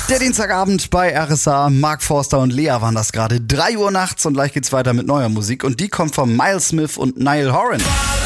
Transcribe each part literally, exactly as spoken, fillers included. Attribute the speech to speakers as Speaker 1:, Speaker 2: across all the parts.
Speaker 1: Der Dienstagabend bei R S A. Mark Forster und Lea waren das gerade. drei Uhr nachts und gleich geht's weiter mit neuer Musik. Und die kommt von Miles Smith und Niall Horan.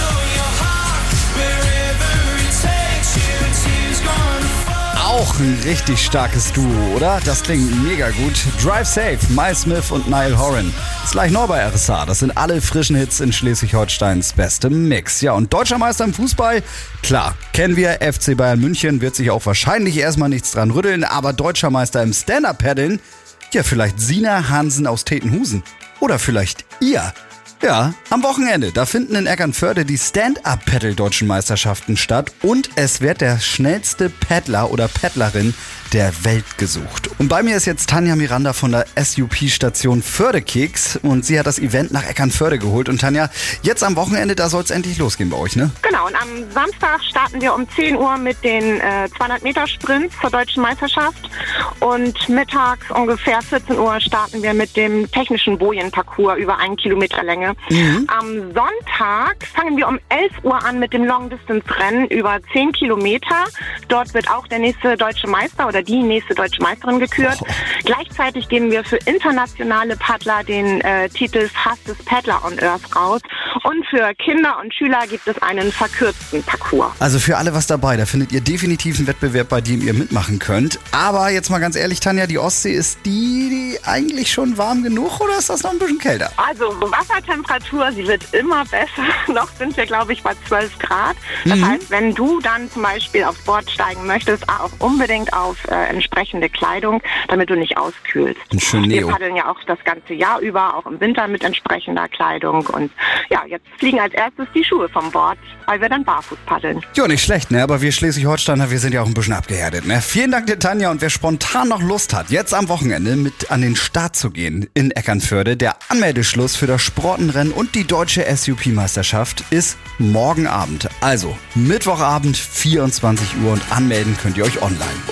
Speaker 1: Auch ein richtig starkes Duo, oder? Das klingt mega gut. Drive Safe, Miles Smith und Niall Horan. Ist gleich neu bei R S A. Das sind alle frischen Hits in Schleswig-Holsteins bestem Mix. Ja, und Deutscher Meister im Fußball? Klar, kennen wir. F C Bayern München wird sich auch wahrscheinlich erstmal nichts dran rütteln. Aber Deutscher Meister im Stand-Up-Paddeln? Ja, vielleicht Sina Hansen aus Tetenhusen. Oder vielleicht ihr. Ja, am Wochenende, da finden in Eckernförde die Stand-Up-Paddle-Deutschen Meisterschaften statt und es wird der schnellste Paddler oder Paddlerin der Welt gesucht. Und bei mir ist jetzt Tanja Miranda von der S U P-Station Fördekeks und sie hat das Event nach Eckernförde geholt. Und Tanja, jetzt am Wochenende, da soll es endlich losgehen bei euch, ne?
Speaker 2: Genau, und am Samstag starten wir um zehn Uhr mit den äh, zweihundert Meter Sprints zur Deutschen Meisterschaft und mittags ungefähr vierzehn Uhr starten wir mit dem technischen Bojenparcours über einen Kilometer Länge. Mhm. Am Sonntag fangen wir um elf Uhr an mit dem Long-Distance-Rennen über zehn Kilometer. Dort wird auch der nächste deutsche Meister oder die nächste deutsche Meisterin gekürt. Oh. Gleichzeitig geben wir für internationale Paddler den äh, Titel Fastest Paddler on Earth raus. Und für Kinder und Schüler gibt es einen verkürzten Parcours.
Speaker 1: Also für alle was dabei. Da findet ihr definitiv einen Wettbewerb, bei dem ihr mitmachen könnt. Aber jetzt mal ganz ehrlich, Tanja, die Ostsee, ist die eigentlich schon warm genug oder ist das noch ein bisschen kälter?
Speaker 2: Also Wassertemperatur, sie wird immer besser. Noch sind wir, glaube ich, bei zwölf Grad. Das mhm. heißt, wenn du dann zum Beispiel aufs Board steigen möchtest, auch unbedingt auf äh, entsprechende Kleidung, damit du nicht auskühlst.
Speaker 1: Ein schön Neo.
Speaker 2: Wir paddeln ja auch das ganze Jahr über, auch im Winter mit entsprechender Kleidung. Und ja, jetzt fliegen als erstes die Schuhe vom Board, weil wir dann barfuß paddeln.
Speaker 1: Jo, nicht schlecht, ne? Aber wir Schleswig-Holsteiner, wir sind ja auch ein bisschen abgehärtet, ne? Vielen Dank dir, Tanja. Und wer spontan noch Lust hat, jetzt am Wochenende mit an den Start zu gehen in Eckernförde, der Anmeldeschluss für das Sportenrennen und die deutsche S U P-Meisterschaft ist morgen Abend. Also Mittwochabend, vierundzwanzig Uhr und anmelden könnt ihr euch online.